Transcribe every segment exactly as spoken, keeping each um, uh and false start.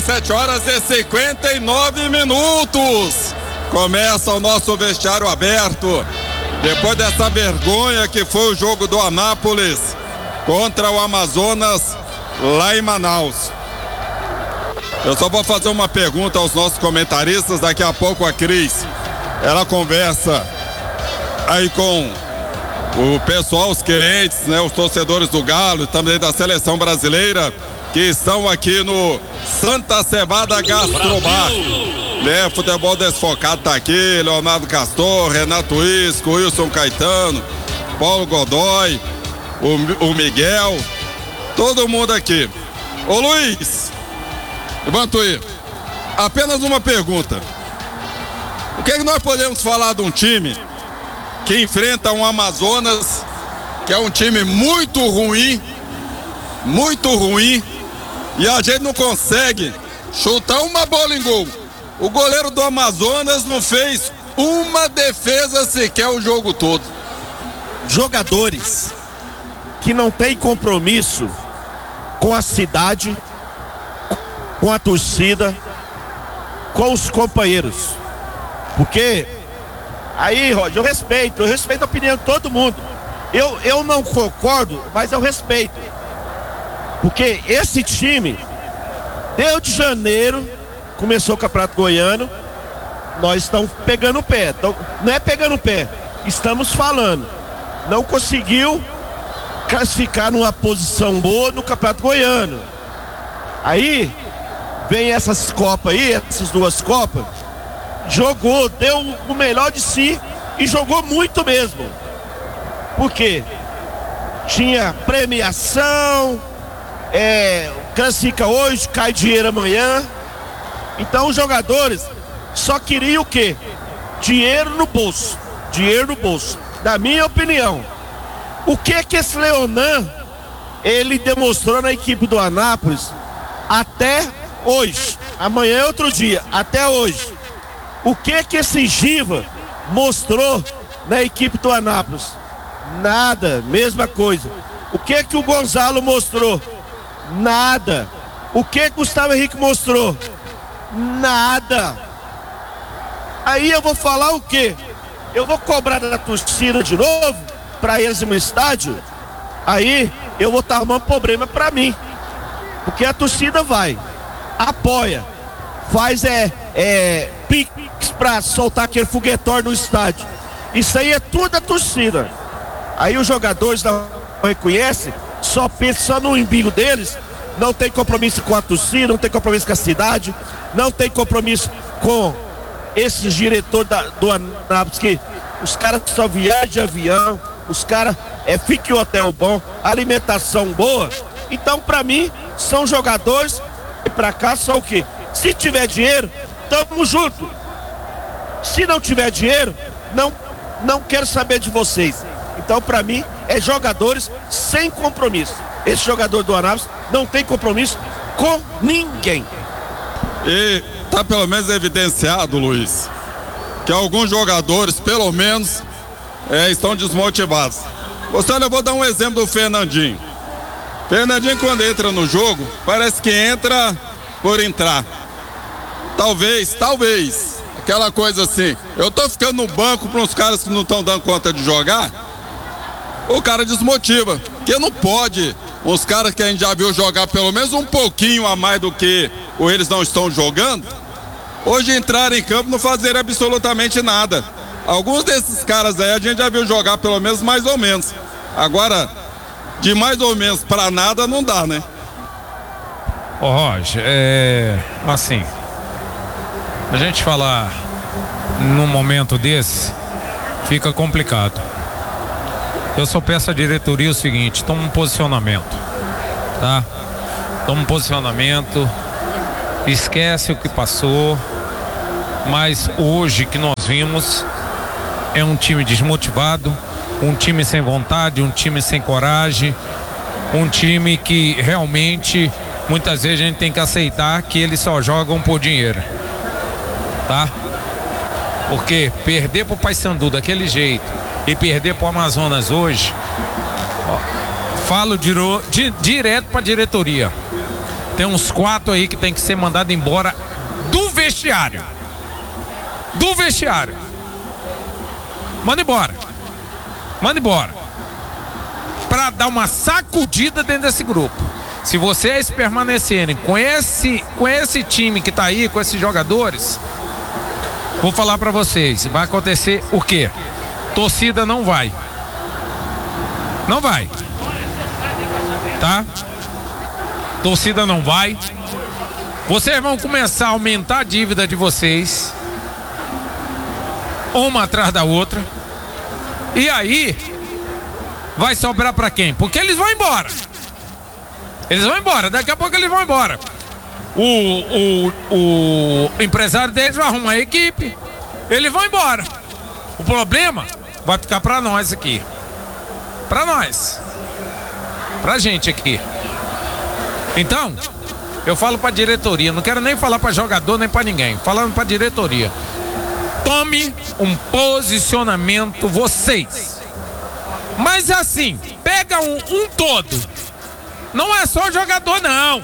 dezessete horas e cinquenta e nove minutos. Começa o nosso vestiário aberto. Depois dessa vergonha que foi o jogo do Anápolis contra o Amazonas lá em Manaus. Eu só vou fazer uma pergunta aos nossos comentaristas. Daqui a pouco a Cris, ela conversa aí com o pessoal, os clientes, né, os torcedores do Galo, também da seleção brasileira, que estão aqui no Santa Cevada Gastrobar. Né, futebol desfocado tá aqui, Leonardo Castor, Renato Isco, Wilson Caetano, Paulo Godoy, o, o Miguel, todo mundo aqui. Ô Luiz, levanta aí. Apenas uma pergunta. O que é que nós podemos falar de um time que enfrenta um Amazonas, que é um time muito ruim, muito ruim, e a gente não consegue chutar uma bola em gol? O goleiro do Amazonas não fez uma defesa sequer o jogo todo. Jogadores que não têm compromisso com a cidade, com a torcida, com os companheiros. Porque aí, Roger, eu respeito, eu respeito a opinião de todo mundo. Eu, eu não concordo, mas eu respeito. Porque esse time, desde de janeiro, começou o Campeonato Goiano, nós estamos pegando o pé. Então, não é pegando o pé, estamos falando. Não conseguiu classificar numa posição boa no Campeonato Goiano. Aí, vem essas copas aí, essas duas copas, jogou, deu o melhor de si e jogou muito mesmo. Por quê? Tinha premiação, é, classifica hoje, cai dinheiro amanhã. Então os jogadores só queriam o quê? Dinheiro no bolso. Dinheiro no bolso. Na minha opinião. O que que esse Leonan, ele demonstrou na equipe do Anápolis até hoje? Amanhã é outro dia, até hoje. O que que esse Giva mostrou na equipe do Anápolis? Nada, mesma coisa. O que que o Gonzalo mostrou? Nada. O que que o Gustavo Henrique mostrou? Nada. Aí eu vou falar o quê? Eu vou cobrar da torcida de novo para eles no estádio? Aí eu vou estar arrumando problema para mim. Porque a torcida vai, apoia, faz é, é piques para soltar aquele foguetório no estádio. Isso aí é tudo a torcida. Aí os jogadores não reconhecem, só pensam só no umbigo deles. Não tem compromisso com a torcida, não tem compromisso com a cidade, não tem compromisso com esses diretores da, do Anápolis, que os caras só viajam de avião, os caras é, ficam em hotel bom, alimentação boa. Então, pra mim, são jogadores e pra cá são o quê? Se tiver dinheiro, tamo junto. Se não tiver dinheiro, não, não quero saber de vocês. Então, pra mim, é jogadores sem compromisso. Esse jogador do Anápolis não tem compromisso com ninguém. E tá pelo menos evidenciado, Luiz, que alguns jogadores, pelo menos, é, estão desmotivados. Você, olha, eu vou dar um exemplo do Fernandinho. Fernandinho, quando entra no jogo, parece que entra por entrar. Talvez, talvez, aquela coisa assim, eu tô ficando no banco para uns caras que não estão dando conta de jogar, o cara desmotiva, porque não pode, os caras que a gente já viu jogar pelo menos um pouquinho a mais do que ou eles não estão jogando, hoje entrar em campo não fazer absolutamente nada. Alguns desses caras aí a gente já viu jogar pelo menos mais ou menos. Agora, de mais ou menos para nada não dá, né? Ô Roger, é assim, a gente falar num momento desse fica complicado. Eu só peço à diretoria o seguinte: toma um posicionamento, tá? Toma um posicionamento, esquece o que passou, mas hoje que nós vimos é um time desmotivado, um time sem vontade, um time sem coragem, um time que realmente muitas vezes a gente tem que aceitar que eles só jogam por dinheiro, tá? Porque perder pro Paysandu daquele jeito e perder pro Amazonas hoje, ó, falo diro, di, direto pra diretoria. tem uns quatro aí que tem que ser mandado embora do vestiário. Do vestiário. Manda embora. Manda embora. Pra dar uma sacudida dentro desse grupo. Se vocês permanecerem com esse, com esse time que tá aí, com esses jogadores, vou falar pra vocês, vai acontecer o quê? Torcida não vai. Não vai. Tá? Torcida não vai. Vocês vão começar a aumentar a dívida de vocês, uma atrás da outra. E aí vai sobrar pra quem? Porque eles vão embora. Eles vão embora, daqui a pouco eles vão embora. O, o, o empresário deles vai arrumar a equipe. Eles vão embora. O problema vai ficar pra nós aqui. Pra nós. Pra gente aqui. Então, eu falo pra diretoria, não quero nem falar pra jogador nem pra ninguém. Falando pra diretoria. Tome um posicionamento vocês. Mas assim, pega um, um todo. Não é só jogador, não.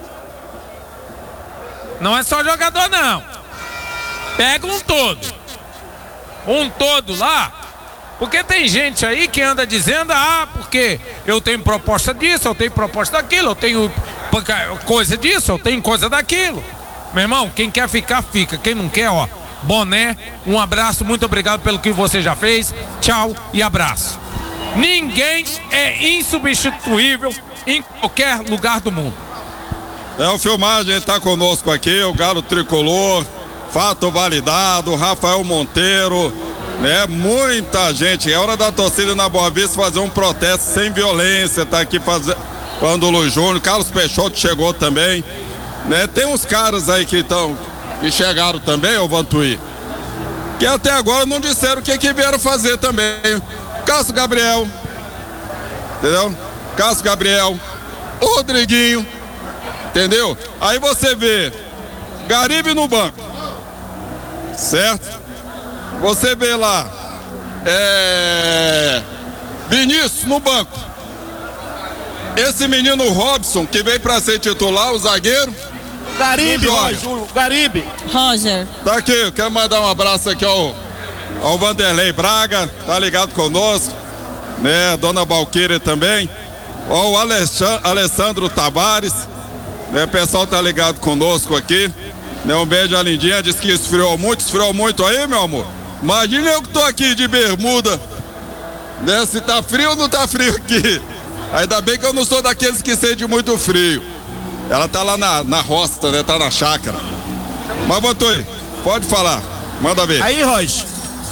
Não é só jogador, não. Pega um todo. Um todo lá. Porque tem gente aí que anda dizendo, ah, porque eu tenho proposta disso, eu tenho proposta daquilo, eu tenho coisa disso, eu tenho coisa daquilo. Meu irmão, quem quer ficar, fica. Quem não quer, ó, boné, um abraço, muito obrigado pelo que você já fez. Tchau e abraço. Ninguém é insubstituível em qualquer lugar do mundo. É, o Filmagem está conosco aqui, o Galo Tricolor, fato validado, Rafael Monteiro, né? Muita gente. É hora da torcida na Boa Vista fazer um protesto sem violência, tá aqui fazendo. Quando o Luiz Júnior, Carlos Peixoto chegou também, né? Tem uns caras aí que estão, que chegaram também, ô Vantuí, que até agora não disseram o que que vieram fazer também. Cássio Gabriel, entendeu? Cássio Gabriel, Rodriguinho, entendeu? Aí você vê Garibe no banco, certo? Você vê lá é, Vinícius no banco. Esse menino Robson, que veio pra ser titular, o zagueiro. Garibe, Roger, Garibe. Roger. Tá aqui, eu quero mandar um abraço aqui ao, ao Vanderlei Braga, tá ligado conosco, né? Dona Balqueira também. Ó, o Alessandro Tavares, né? O pessoal tá ligado conosco aqui, né? Um beijo a Lindinha, diz que esfriou muito, esfriou muito aí, meu amor. Imagina eu que tô aqui de bermuda, né? Se tá frio ou não tá frio aqui. Ainda bem que eu não sou daqueles que sente muito frio. Ela tá lá na, na roça, né? Tá na chácara. Mas, Botoi, pode falar, manda ver. Aí, Roger,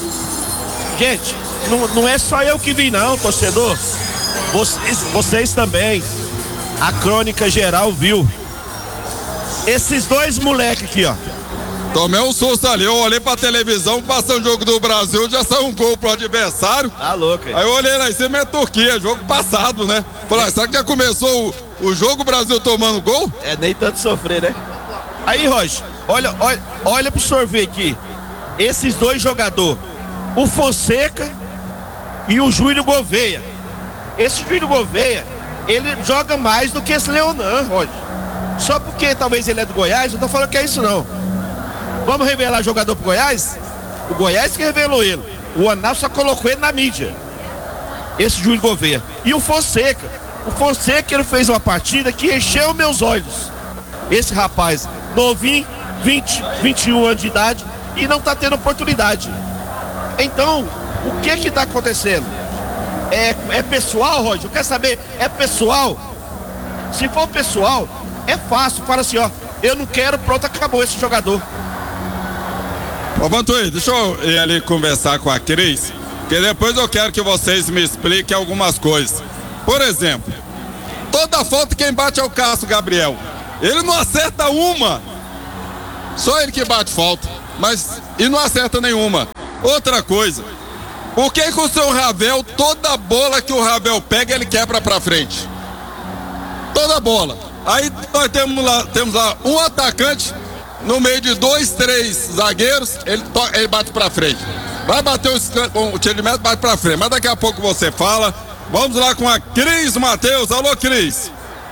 gente, não, não é só eu que vi não, torcedor. Vocês, vocês também. A crônica geral viu. Esses dois moleques aqui, ó. Tomei um susto ali, eu olhei pra televisão, passando o jogo do Brasil, já saiu um gol pro adversário. Tá louco, hein? Aí eu olhei lá em cima, é Turquia, jogo passado, né? Falei, será que já começou o, o jogo, o Brasil tomando gol? É nem tanto sofrer, né? Aí, Roger, olha, olha, olha pro senhor ver aqui. Esses dois jogadores, o Fonseca e o Júlio Gouveia. Esse Júlio Gouveia, ele joga mais do que esse Leonan, Roger. Só porque talvez ele é do Goiás, eu não tô falando que é isso não. Vamos revelar jogador pro Goiás? O Goiás que revelou ele. O Anal só colocou ele na mídia. Esse Júlio Gouveia. E o Fonseca. O Fonseca, ele fez uma partida que encheu meus olhos. Esse rapaz, novinho, vinte, vinte e um anos de idade, e não tá tendo oportunidade. Então, o que que tá acontecendo? É, é pessoal, Roger? Eu quero saber, é pessoal? Se for pessoal, é fácil. Fala assim, ó, eu não quero, pronto, acabou esse jogador. Ô, Vantuí, deixa eu ir ali conversar com a Cris, que depois eu quero que vocês me expliquem algumas coisas. Por exemplo, toda falta quem bate é o Cássio Gabriel. Ele não acerta uma. Só ele que bate falta, mas e não acerta nenhuma. Outra coisa, por que que o seu Ravel, toda bola que o Ravel pega, ele quebra pra frente? Toda bola. Aí nós temos lá, temos lá um atacante no meio de dois, três zagueiros, ele, to, ele bate pra frente. Vai bater o, o tiro de meta, bate pra frente. Mas daqui a pouco você fala. Vamos lá com a Cris Mateus. Alô, Cris.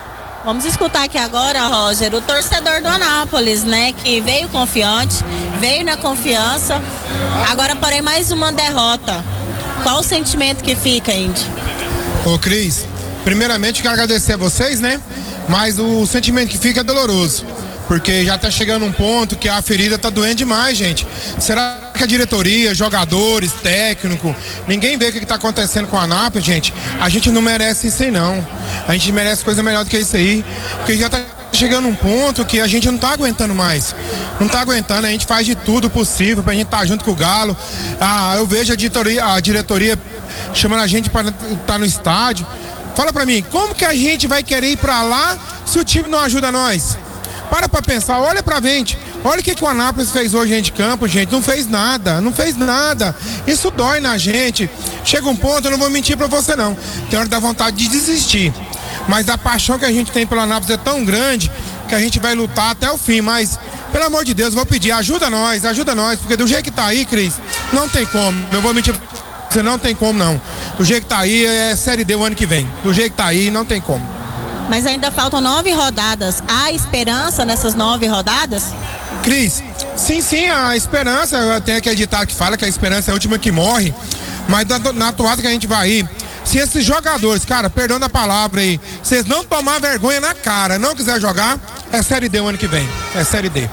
Vamos escutar aqui agora, Roger, o torcedor do Anápolis, né? Que veio confiante, veio na confiança. Agora, porém, mais uma derrota. Qual o sentimento que fica, Indy? Ô, Cris, primeiramente quero agradecer a vocês, né? Mas o sentimento que fica é doloroso. Porque já tá chegando um ponto que a ferida tá doendo demais, gente. Será que a diretoria, jogadores, técnico, ninguém vê o que, que tá acontecendo com a Anápolis, gente? A gente não merece isso aí, não. A gente merece coisa melhor do que isso aí. Porque já tá chegando um ponto que a gente não tá aguentando mais. Não tá aguentando, a gente faz de tudo possível pra gente estar tá junto com o Galo. Ah, eu vejo a diretoria, a diretoria chamando a gente para estar tá no estádio. Fala pra mim, como que a gente vai querer ir pra lá se o time não ajuda nós? Para pra pensar, olha pra frente. Olha o que, que o Anápolis fez hoje dentro de campo, gente. Não fez nada, não fez nada. Isso dói na gente. Chega um ponto, eu não vou mentir pra você não. Tem hora da vontade de desistir. Mas a paixão que a gente tem pelo Anápolis é tão grande que a gente vai lutar até o fim. Mas, pelo amor de Deus, eu vou pedir, ajuda nós, ajuda nós. Porque do jeito que tá aí, Cris, não tem como. Eu vou mentir pra você, não tem como não. Do jeito que tá aí, é Série D o ano que vem. Do jeito que tá aí, não tem como. Mas ainda faltam nove rodadas. Há esperança nessas nove rodadas? Cris, sim, sim, a esperança, eu tenho aquele ditado que fala que a esperança é a última que morre, mas na, na toada que a gente vai ir, se esses jogadores, cara, perdão da palavra aí, vocês não tomar vergonha na cara, não quiser jogar, é Série D o ano que vem, é Série D.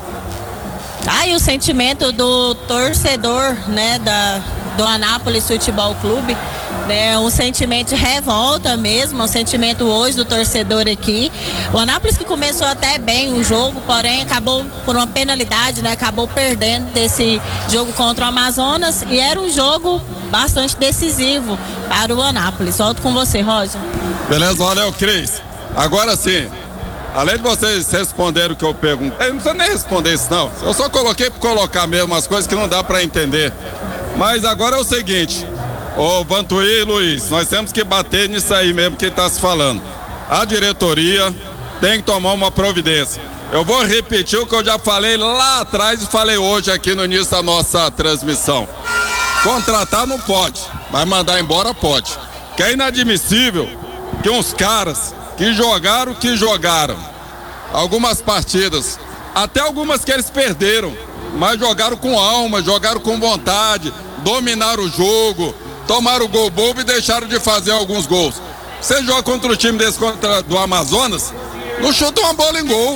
Ah, e o sentimento do torcedor, né, da, do Anápolis Futebol Clube, né, um sentimento de revolta mesmo, um sentimento hoje do torcedor aqui. O Anápolis que começou até bem o jogo, porém acabou por uma penalidade, né, acabou perdendo desse jogo contra o Amazonas e era um jogo bastante decisivo para o Anápolis. Volto com você, Roger. Beleza, valeu, Cris. Agora sim, além de vocês responderem o que eu perguntei, não precisa nem responder isso não. Eu só coloquei para colocar mesmo as coisas que não dá para entender. Mas agora é o seguinte, ô Vantuí e Luiz, nós temos que bater nisso aí mesmo que está se falando. A diretoria tem que tomar uma providência. Eu vou repetir o que eu já falei lá atrás e falei hoje aqui no início da nossa transmissão. Contratar não pode, mas mandar embora pode. Que é inadmissível que uns caras que jogaram o que jogaram, algumas partidas, até algumas que eles perderam, mas jogaram com alma, jogaram com vontade, dominaram o jogo, tomaram o gol bobo e deixaram de fazer alguns gols. Você joga contra o time desse contra do Amazonas, não chuta uma bola em gol.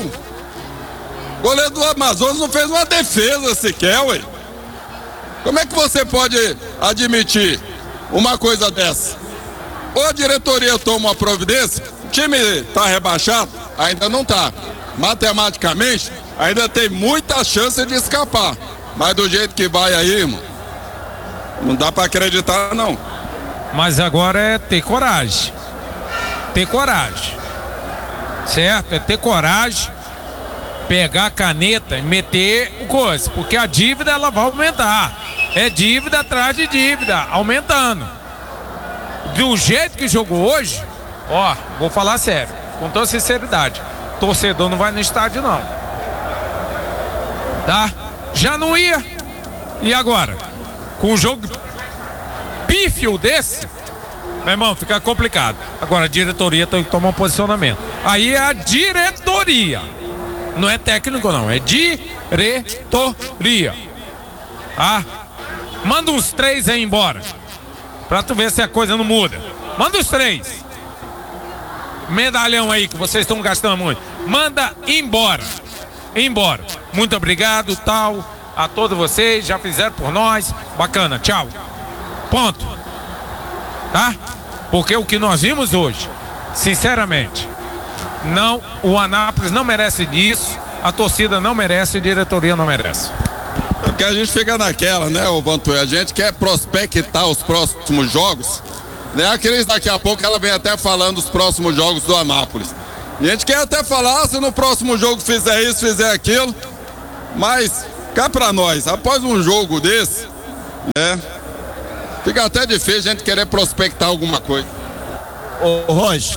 O goleiro do Amazonas não fez uma defesa sequer, ué. Como é que você pode admitir uma coisa dessa? Ou a diretoria toma uma providência, o time está rebaixado? Ainda não está. Matematicamente, ainda tem muita chance de escapar. Mas do jeito que vai aí, irmão, não dá para acreditar, não. Mas agora é ter coragem. Ter coragem. Certo? É ter coragem, pegar a caneta e meter o coisa. Porque a dívida ela vai aumentar. É dívida atrás de dívida, aumentando. Do jeito que jogou hoje, ó, vou falar sério, com toda sinceridade, torcedor não vai no estádio não. Tá? Já não ia. E agora? Com um jogo pífio desse, meu irmão, fica complicado. Agora a diretoria tem que tomar um posicionamento. Aí é a diretoria. Não é técnico não, é diretoria. Ah, manda uns três aí embora. Pra tu ver se a coisa não muda. Manda os três. Medalhão aí que vocês estão gastando muito. Manda embora. Embora. Muito obrigado, tal, a todos vocês. Já fizeram por nós. Bacana, tchau. Ponto. Tá? Porque o que nós vimos hoje, sinceramente, não, o Anápolis não merece disso. A torcida não merece, a diretoria não merece. Porque a gente fica naquela, né, ô Vantuí? A gente quer prospectar os próximos jogos, né? A Cris daqui a pouco ela vem até falando dos próximos jogos do Anápolis. E a gente quer até falar se no próximo jogo fizer isso, fizer aquilo. Mas cá pra nós, após um jogo desse, né? Fica até difícil a gente querer prospectar alguma coisa. Ô, Roger,